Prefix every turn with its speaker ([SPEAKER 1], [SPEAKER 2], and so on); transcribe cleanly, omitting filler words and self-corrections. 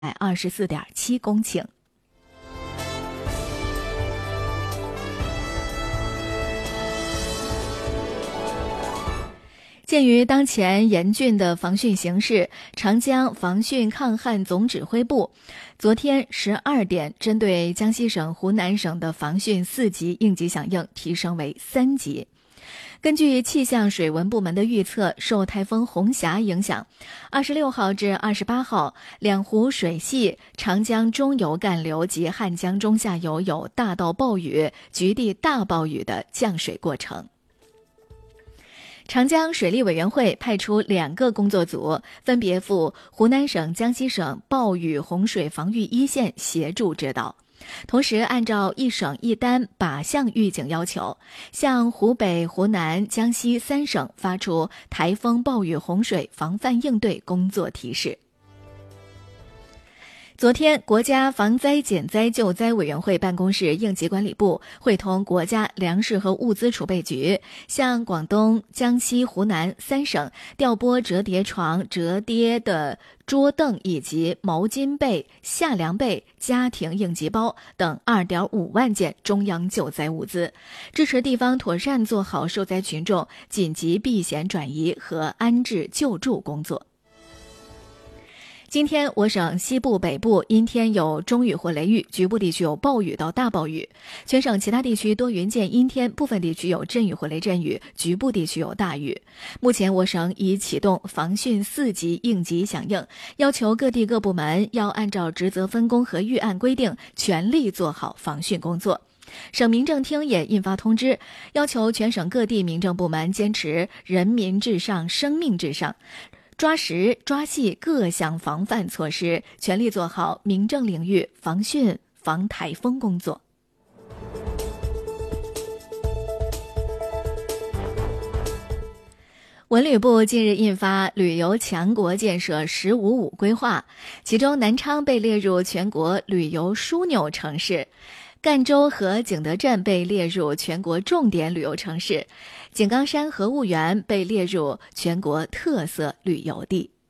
[SPEAKER 1] 24.7公顷。鉴于当前严峻的防汛形势，长江防汛抗旱总指挥部昨天12点针对江西省、湖南省的防汛4级应急响应提升为3级。根据气象水文部门的预测，受台风红霞影响，26号至28号，两湖水系、长江中游干流及汉江中下游有大到暴雨、局地大暴雨的降水过程。长江水利委员会派出2个工作组，分别赴湖南省、江西省暴雨洪水防御一线协助指导，同时按照一省一单靶向预警要求，向湖北、湖南、江西3省发出台风暴雨洪水防范应对工作提示。昨天，国家防灾减灾救灾委员会办公室应急管理部会同国家粮食和物资储备局，向广东、江西、湖南3省调拨折叠床、折叠的桌凳以及毛巾被、夏凉被、家庭应急包等2.5万件中央救灾物资，支持地方妥善做好受灾群众紧急避险转移和安置救助工作。今天我省西部、北部阴天有中雨或雷雨，局部地区有暴雨到大暴雨，全省其他地区多云见阴天，部分地区有阵雨或雷阵雨，局部地区有大雨。目前我省已启动防汛4级应急响应，要求各地各部门要按照职责分工和预案规定，全力做好防汛工作。省民政厅也印发通知，要求全省各地民政部门坚持人民至上、生命至上，抓实抓细各项防范措施，全力做好民政领域防汛防台风工作。文旅部近日印发旅游强国建设“15+5”规划，其中南昌被列入全国旅游枢纽城市，赣州和景德镇被列入全国重点旅游城市，井冈山和婺源被列入全国特色旅游地。